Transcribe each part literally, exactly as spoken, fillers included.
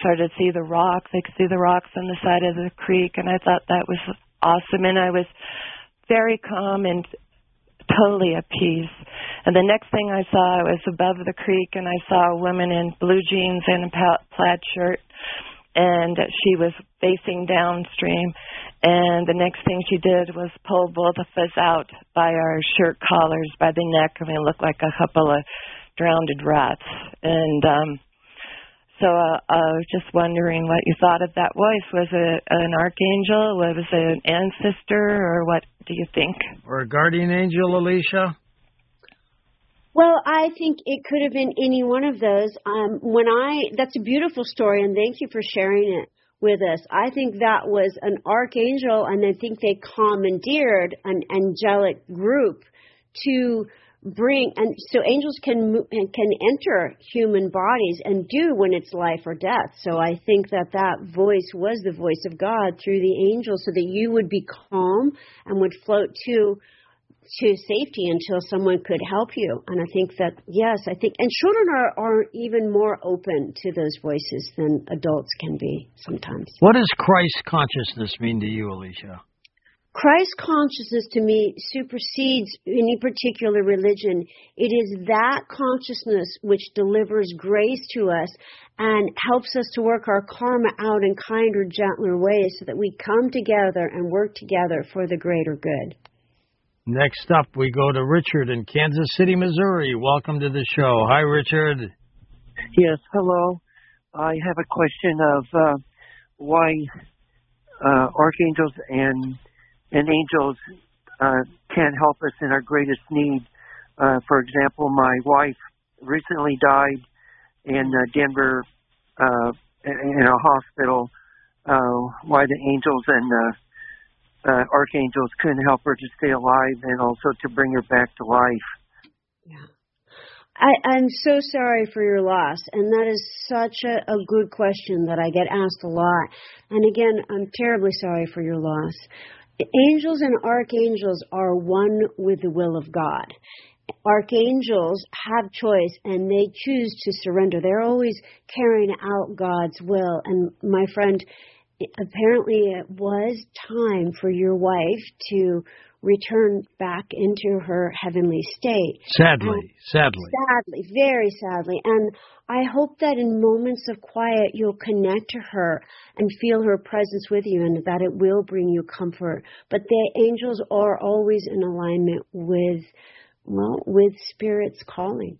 started to see the rocks. I could see the rocks on the side of the creek, and I thought that was awesome. And I was very calm and totally at peace. And the next thing I saw, I was above the creek, and I saw a woman in blue jeans and a plaid shirt, and she was facing downstream. And the next thing she did was pull both of us out by our shirt collars, by the neck. I mean, it looked like a couple of drowned rats. And um, so uh, I was just wondering what you thought of that voice. Was it an archangel? Was it an ancestor? Or what do you think? Or a guardian angel, Alicia? Well, I think it could have been any one of those. Um, when I, that's a beautiful story, and thank you for sharing it with us. I think that was an archangel, and I think they commandeered an angelic group to bring, and so angels can can enter human bodies and do when it's life or death. So I think that that voice was the voice of God through the angels, so that you would be calm and would float to to safety until someone could help you. And I think that, yes, I think, and children are, are even more open to those voices than adults can be sometimes. What does Christ consciousness mean to you, Alicia? Christ consciousness to me supersedes any particular religion. It is that consciousness which delivers grace to us and helps us to work our karma out in kinder, gentler ways so that we come together and work together for the greater good. Next up, we go to Richard in Kansas City, Missouri. Welcome to the show. Hi, Richard. Yes, hello. I have a question of uh, why uh, archangels and and angels uh, can help us in our greatest need. Uh, for example, my wife recently died in uh, Denver uh, in a hospital. Uh, why the angels and uh, Uh, archangels couldn't help her to stay alive and also to bring her back to life. Yeah. I, I'm so sorry for your loss, and that is such a, a good question that I get asked a lot. And again, I'm terribly sorry for your loss. Angels and archangels are one with the will of God. Archangels have choice, and they choose to surrender. They're always carrying out God's will. And my friend, apparently it was time for your wife to return back into her heavenly state. Sadly, and sadly. Sadly, very sadly. And I hope that in moments of quiet you'll connect to her and feel her presence with you, and that it will bring you comfort. But the angels are always in alignment with, well, with Spirit's calling.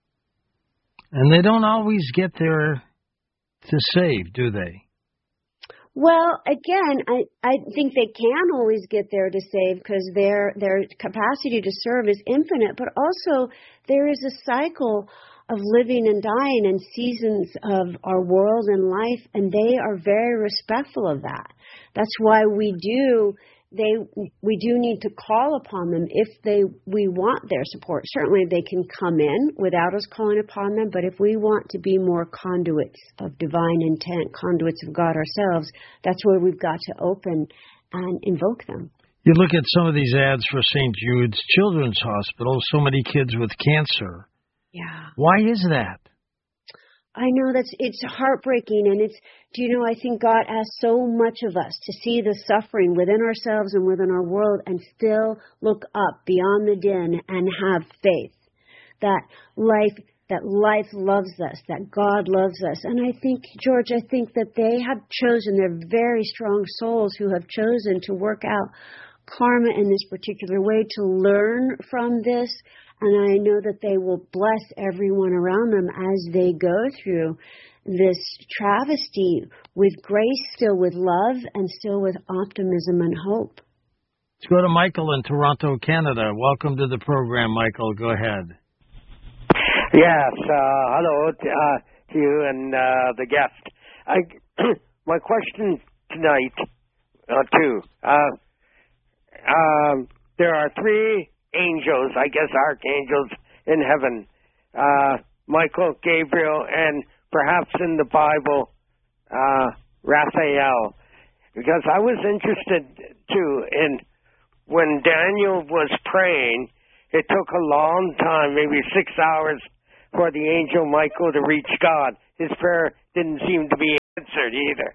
And they don't always get there to save, do they? Well, again, I, I think they can always get there to save because their their capacity to serve is infinite. But also there is a cycle of living and dying and seasons of our world and life, and they are very respectful of that. That's why we do they we do need to call upon them if they we want their support. Certainly they can come in without us calling upon them, but if we want to be more conduits of divine intent, conduits of God ourselves, that's where we've got to open and invoke them. You look at some of these ads for Saint Jude's Children's Hospital, so many kids with cancer. Yeah. Why is that? I know that's it's heartbreaking, and it's, do you know, I think God asks so much of us to see the suffering within ourselves and within our world and still look up beyond the din and have faith that life that life loves us, that God loves us. And I think, George, I think that they have chosen, they're very strong souls who have chosen to work out karma in this particular way, to learn from this. And I know that they will bless everyone around them as they go through this travesty with grace, still with love, and still with optimism and hope. Let's go to Michael in Toronto, Canada. Welcome to the program, Michael. Go ahead. Yes, uh, hello uh, to you and uh, the guest. I, my question tonight, uh, too, uh, um, there are three angels, I guess archangels in heaven, uh, Michael, Gabriel, and perhaps in the Bible, uh, Raphael. Because I was interested, too, in when Daniel was praying, it took a long time, maybe six hours, for the angel Michael to reach God. His prayer didn't seem to be answered either.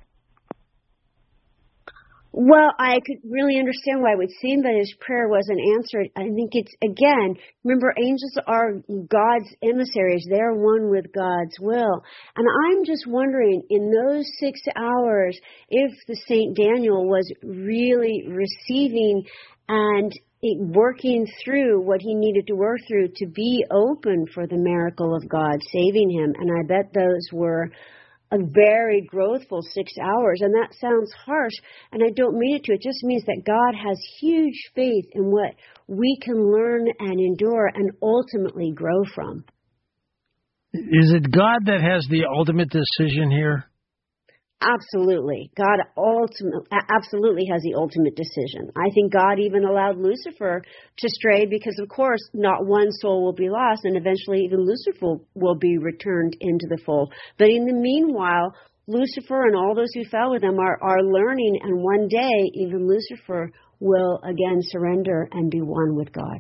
Well, I could really understand why it would seem that his prayer wasn't answered. I think it's, again, remember, angels are God's emissaries. They're one with God's will. And I'm just wondering, in those six hours, if the Saint Daniel was really receiving and it, working through what he needed to work through to be open for the miracle of God saving him. And I bet those were a very growthful six hours. And that sounds harsh, and I don't mean it to. It just means that God has huge faith in what we can learn and endure and ultimately grow from. Is it God that has the ultimate decision here? Absolutely. God ultimately, absolutely has the ultimate decision. I think God even allowed Lucifer to stray because, of course, not one soul will be lost, and eventually even Lucifer will be returned into the fold. But in the meanwhile, Lucifer and all those who fell with him are, are learning, and one day even Lucifer will again surrender and be one with God.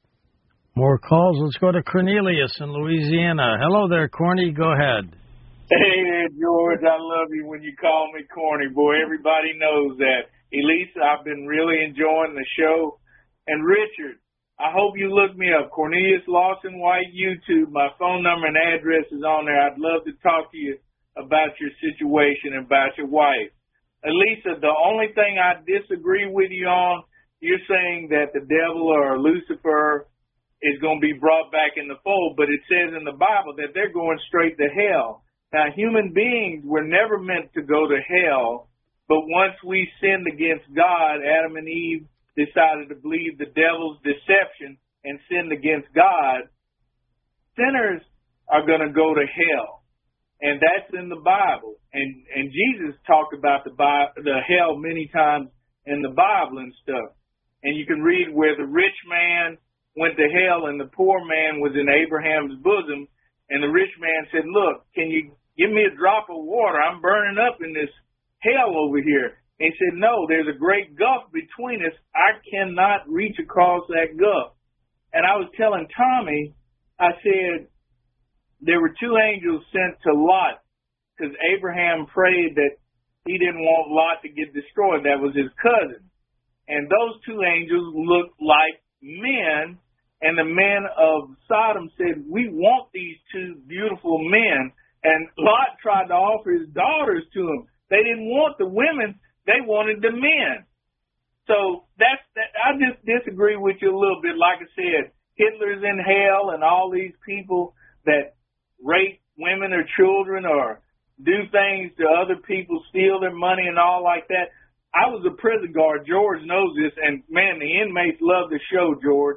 More calls. Let's go to Cornelius in Louisiana. Hello there, Corny. Go ahead. Hey there, George. I love you when you call me corny, boy. Everybody knows that. Elisa, I've been really enjoying the show. And Richard, I hope you look me up. Cornelius Lawson White, YouTube. My phone number and address is on there. I'd love to talk to you about your situation and about your wife. Elisa, the only thing I disagree with you on, you're saying that the devil or Lucifer is going to be brought back in the fold, but it says in the Bible that they're going straight to hell. Now, human beings were never meant to go to hell, but once we sinned against God, Adam and Eve decided to believe the devil's deception and sinned against God. Sinners are going to go to hell, and that's in the Bible. And and Jesus talked about the Bible, the hell many times in the Bible and stuff. And you can read where the rich man went to hell and the poor man was in Abraham's bosom, and the rich man said, "Look, can you give me a drop of water? I'm burning up in this hell over here." And he said, "No, there's a great gulf between us. I cannot reach across that gulf." And I was telling Tommy, I said, there were two angels sent to Lot because Abraham prayed that he didn't want Lot to get destroyed. That was his cousin. And those two angels looked like men. And the men of Sodom said, "We want these two beautiful men." And Lot tried to offer his daughters to him. They didn't want the women. They wanted the men. So that's that. I just disagree with you a little bit. Like I said, Hitler's in hell and all these people that rape women or children or do things to other people, steal their money and all like that. I was a prison guard. George knows this. And, man, the inmates love the show, George.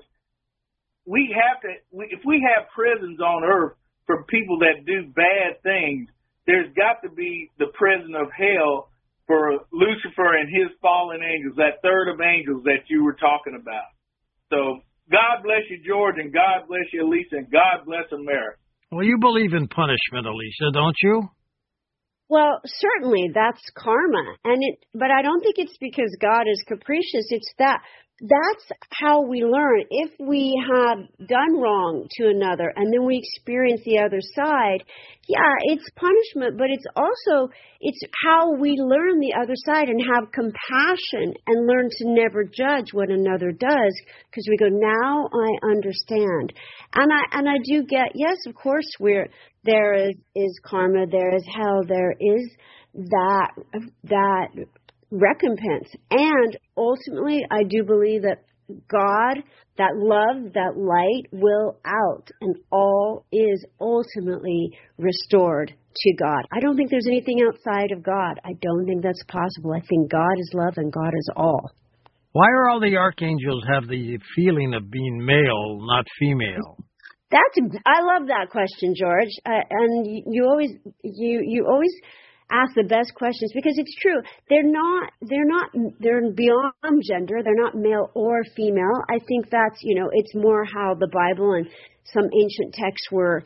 We have to, if we have prisons on earth for people that do bad things, there's got to be the prison of hell for Lucifer and his fallen angels, that third of angels that you were talking about. So God bless you, George, and God bless you, Elisa, and God bless America. Well, you believe in punishment, Elisa, don't you? Well, certainly that's karma, and it. But I don't think it's because God is capricious. It's that that's how we learn. If we have done wrong to another, and then we experience the other side, yeah, it's punishment. But it's also it's how we learn the other side and have compassion and learn to never judge what another does, because we go, now I understand, and I and I do get, yes, of course, we're. There is, is karma, there is hell, there is that that recompense. And ultimately, I do believe that God, that love, that light will out, and all is ultimately restored to God. I don't think there's anything outside of God. I don't think that's possible. I think God is love and God is all. Why are all the archangels have the feeling of being male, not female? That's I love that question, George. Uh, and you, you always you you always ask the best questions, because it's true. They're not they're not they're beyond gender. They're not male or female. I think that's, you know, it's more how the Bible and some ancient texts were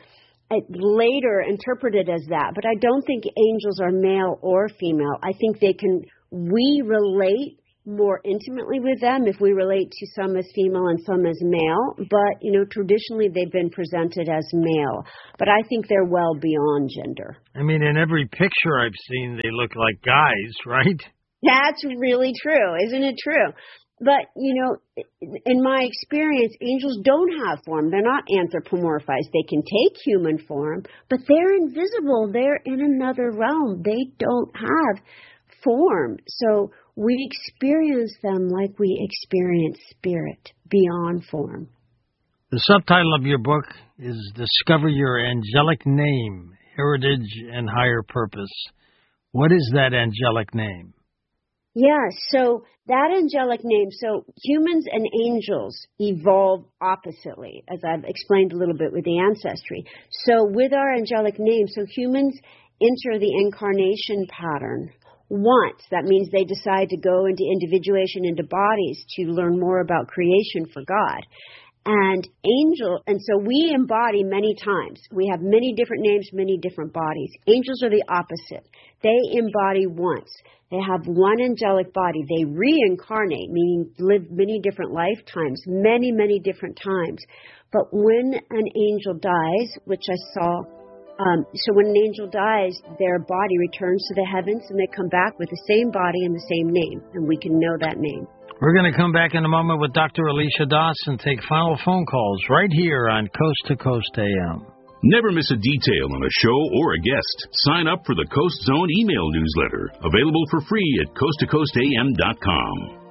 later interpreted as that. But I don't think angels are male or female. I think they can we relate more intimately with them if we relate to some as female and some as male. But, you know, traditionally they've been presented as male. But I think they're well beyond gender. I mean, in every picture I've seen, they look like guys, right? That's really true. Isn't it true? But, you know, in my experience, angels don't have form. They're not anthropomorphized. They can take human form, but they're invisible. They're in another realm. They don't have form. So we experience them like we experience spirit, beyond form. The subtitle of your book is Discover Your Angelic Name, Heritage and Higher Purpose. What is that angelic name? Yeah, so that angelic name, so humans and angels evolve oppositely, as I've explained a little bit with the ancestry. So with our angelic name, so humans enter the incarnation pattern once. That means they decide to go into individuation into bodies to learn more about creation for God. And angel, and so we embody many times. We have many different names, many different bodies. Angels are the opposite. They embody once. They have one angelic body. They reincarnate, meaning live many different lifetimes, many, many different times. But when an angel dies, which I saw, um, so when an angel dies, their body returns to the heavens and they come back with the same body and the same name, and we can know that name. We're going to come back in a moment with Doctor Alicia Doss and take final phone calls right here on Coast to Coast A M. Never miss a detail on a show or a guest. Sign up for the Coast Zone email newsletter, available for free at coast to coast a m dot com.